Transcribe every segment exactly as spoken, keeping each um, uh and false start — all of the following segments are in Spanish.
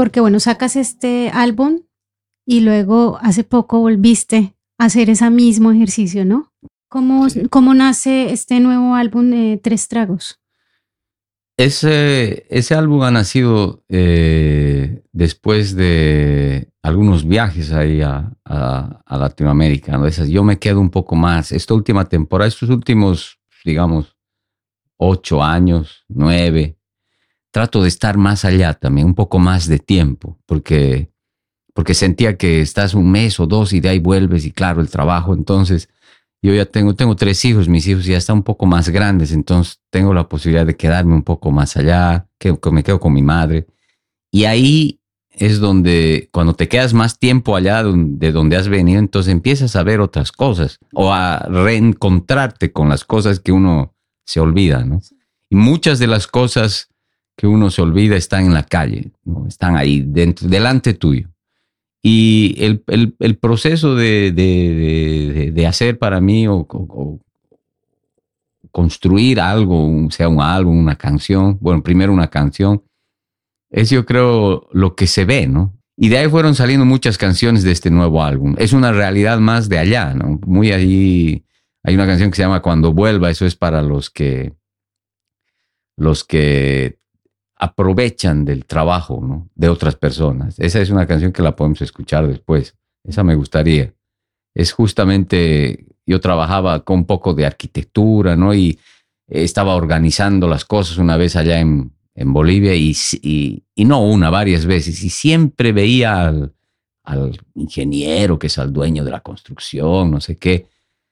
porque bueno, sacas este álbum y luego hace poco volviste a hacer ese mismo ejercicio, ¿no? ¿Cómo, Sí. cómo nace este nuevo álbum de Tres Tragos? Ese, ese álbum ha nacido eh, después de algunos viajes ahí a, a- a Latinoamérica, ¿no? Esas, yo me quedo un poco más, esta última temporada, estos últimos, digamos, ocho años, nueve, trato de estar más allá también, un poco más de tiempo, porque, porque sentía que estás un mes o dos y de ahí vuelves y claro, el trabajo, entonces yo ya tengo, tengo tres hijos, mis hijos ya están un poco más grandes, entonces tengo la posibilidad de quedarme un poco más allá, que, que me quedo con mi madre. Y ahí es donde, cuando te quedas más tiempo allá de donde has venido, entonces empiezas a ver otras cosas o a reencontrarte con las cosas que uno se olvida, ¿no? Y muchas de las cosas que uno se olvida están en la calle, ¿no? Están ahí, dentro, delante tuyo. Y el, el, el proceso de, de, de, de hacer para mí o, o, o construir algo, sea un álbum, una canción, bueno, primero una canción, es yo creo lo que se ve, ¿no? Y de ahí fueron saliendo muchas canciones de este nuevo álbum. Es una realidad más de allá, ¿no? Muy allí, hay una canción que se llama Cuando vuelva, eso es para los que, los que aprovechan del trabajo, ¿no? De otras personas. Esa es una canción que la podemos escuchar después. Esa me gustaría. Es justamente, yo trabajaba con un poco de arquitectura, ¿no? Y estaba organizando las cosas una vez allá en, en Bolivia y, y, y no una, varias veces. Y siempre veía al, al ingeniero, que es el dueño de la construcción, no sé qué.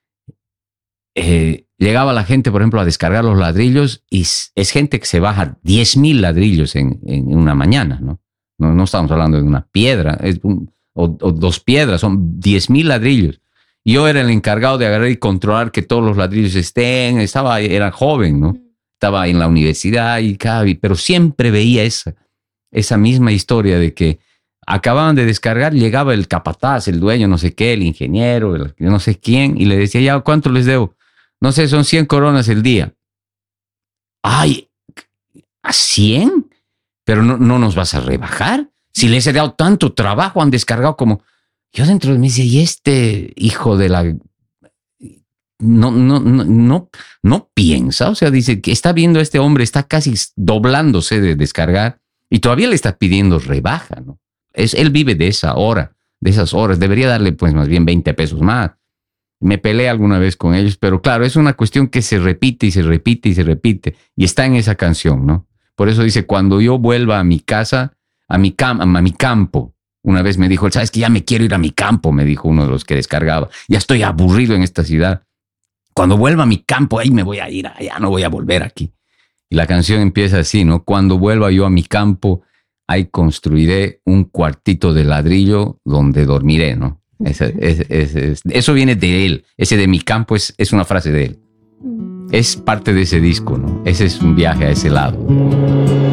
Eh, llegaba la gente, por ejemplo, a descargar los ladrillos y es gente que se baja diez mil ladrillos en, en una mañana, ¿no? No, no estamos hablando de una piedra es un, o, o dos piedras, son diez mil ladrillos. Yo era el encargado de agarrar y controlar que todos los ladrillos estén, estaba, era joven, ¿no? Estaba en la universidad, y, pero siempre veía esa, esa misma historia de que acababan de descargar, llegaba el capataz, el dueño, no sé qué, el ingeniero, el, no sé quién, y le decía, ya, ¿cuánto les debo? No sé, son cien coronas el día. Ay, ¿a cien? Pero no, no nos vas a rebajar. Si les he dado tanto trabajo, han descargado como... Yo dentro de mí decía, y este hijo de la... No, no, no, no, no piensa, o sea, dice que está viendo a este hombre, está casi doblándose de descargar y todavía le está pidiendo rebaja, ¿no? Es, él vive de esa hora, de esas horas, debería darle pues más bien veinte pesos más. Me peleé alguna vez con ellos, pero claro, es una cuestión que se repite y se repite y se repite y está en esa canción, ¿no? Por eso dice, cuando yo vuelva a mi casa, a mi, cam a mi campo, una vez me dijo, ¿sabes que ya me quiero ir a mi campo? Me dijo uno de los que descargaba. Ya estoy aburrido en esta ciudad. Cuando vuelva a mi campo, ahí me voy a ir, allá no voy a volver aquí. Y la canción empieza así, ¿no? Cuando vuelva yo a mi campo, ahí construiré un cuartito de ladrillo donde dormiré, ¿no? Ese, ese, ese, eso viene de él. Ese de mi campo es, es una frase de él. Es parte de ese disco, ¿no? Ese es un viaje a ese lado.